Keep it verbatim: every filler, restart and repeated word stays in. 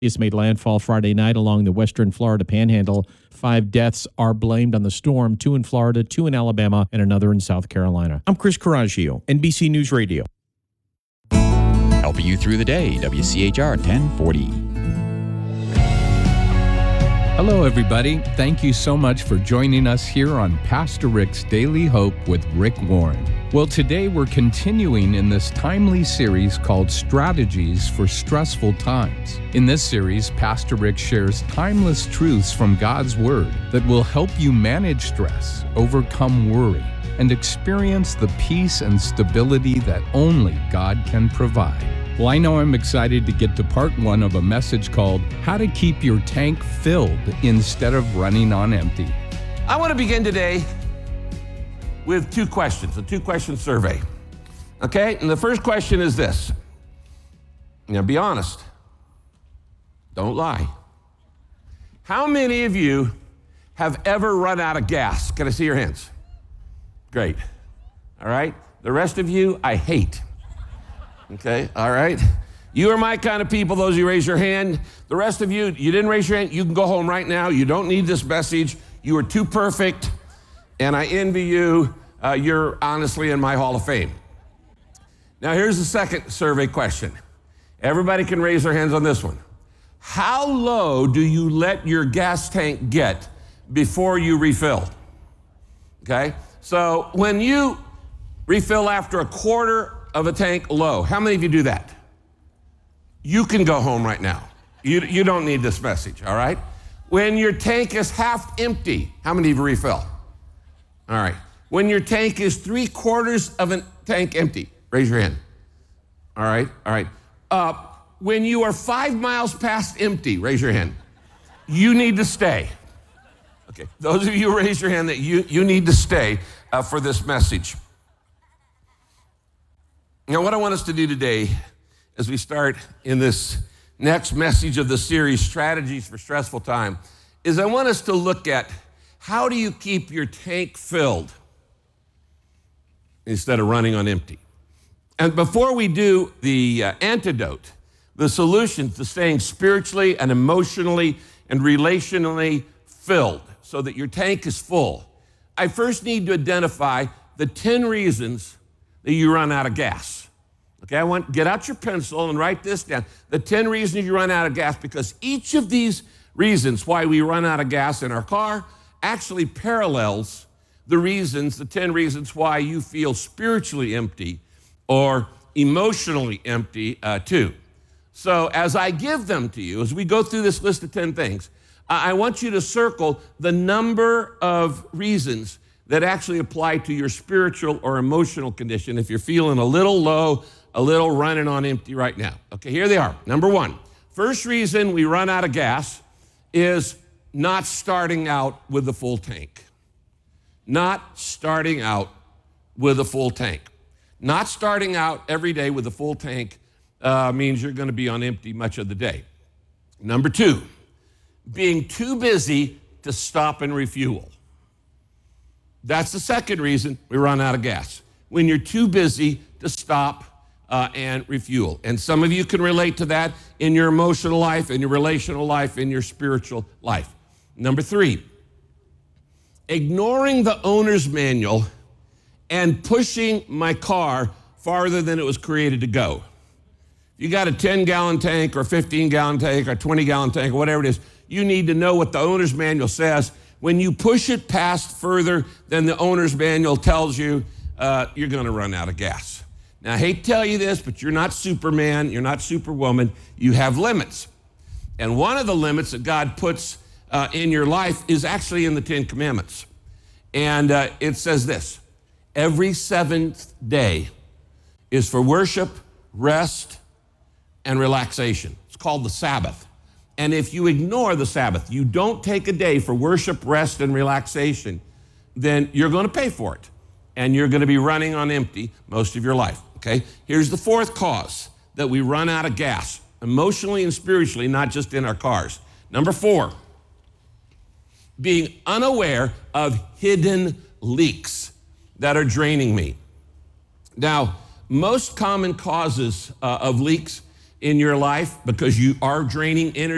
It's made landfall Friday night along the western Florida panhandle. Five deaths are blamed on the storm, two in Florida, two in Alabama, and another in South Carolina. I'm Chris Coraggio, N B C News Radio. Helping you through the day, W C H R ten forty. Hello, everybody. Thank you so much for joining us here on Pastor Rick's Daily Hope with Rick Warren. Well, today we're continuing in this timely series called Strategies for Stressful Times. In this series, Pastor Rick shares timeless truths from God's Word that will help you manage stress, overcome worry, and experience the peace and stability that only God can provide. Well, I know I'm excited to get to part one of a message called How to Keep Your Tank Filled Instead of Running on Empty. I want to begin today with two questions, a two-question survey. Okay, and the first question is this. Now, be honest. Don't lie. How many of you have ever run out of gas? Can I see your hands? Great. All right. The rest of you, I hate. Okay, all right. You are my kind of people, those of you raise your hand. The rest of you, you didn't raise your hand, you can go home right now. You don't need this message. You are too perfect, and I envy you. Uh, you're honestly in my Hall of Fame. Now, here's the second survey question. Everybody can raise their hands on this one. How low do you let your gas tank get before you refill? Okay, so when you refill after a quarter of a tank low, how many of you do that? You can go home right now. You, you don't need this message, all right? When your tank is half empty, how many of you refill? All right. When your tank is three quarters of a tank empty, raise your hand. All right, all right. Uh, when you are five miles past empty, raise your hand. You need to stay. Okay, those of you raise your hand that you, you need to stay uh, for this message. Now, what I want us to do today as we start in this next message of the series, Strategies for Stressful Time, is I want us to look at how do you keep your tank filled instead of running on empty. And before we do the uh, antidote, the solution to staying spiritually and emotionally and relationally filled so that your tank is full, I first need to identify the ten reasons that you run out of gas. Okay, I want get out your pencil and write this down. The ten reasons you run out of gas, because each of these reasons why we run out of gas in our car actually parallels the reasons, the ten reasons why you feel spiritually empty or emotionally empty uh, too. So as I give them to you, as we go through this list of ten things, I want you to circle the number of reasons that actually apply to your spiritual or emotional condition if you're feeling a little low, a little running on empty right now. Okay, here they are. Number one, first reason we run out of gas is not starting out with a full tank. Not starting out with a full tank. Not starting out every day with a full tank uh, means you're going to be on empty much of the day. Number two, being too busy to stop and refuel. That's the second reason we run out of gas, when you're too busy to stop uh, and refuel. And some of you can relate to that in your emotional life, in your relational life, in your spiritual life. Number three, ignoring the owner's manual and pushing my car farther than it was created to go. You got a ten-gallon tank or fifteen-gallon tank or twenty-gallon tank or whatever it is, you need to know what the owner's manual says. When you push it past further than the owner's manual tells you, uh, you're going to run out of gas. Now, I hate to tell you this, but you're not Superman, you're not Superwoman. You have limits. And one of the limits that God puts uh, in your life is actually in the Ten Commandments. And uh, it says this: every seventh day is for worship, rest, and relaxation. It's called the Sabbath. And if you ignore the Sabbath, you don't take a day for worship, rest, and relaxation, then you're going to pay for it. And you're going to be running on empty most of your life, okay? Here's the fourth cause that we run out of gas, emotionally and spiritually, not just in our cars. Number four, being unaware of hidden leaks that are draining me. Now, most common causes uh, of leaks in your life, because you are draining energy